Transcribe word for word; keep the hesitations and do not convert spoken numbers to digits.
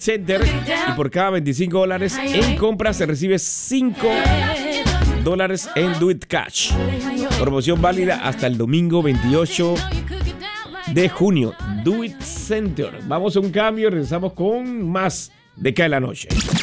Center y por cada veinticinco dólares en compras se recibe cinco dólares en Do It Cash. Promoción válida hasta el domingo veintiocho de junio. Do It Center. Vamos a un cambio, regresamos con más de Cae la Noche.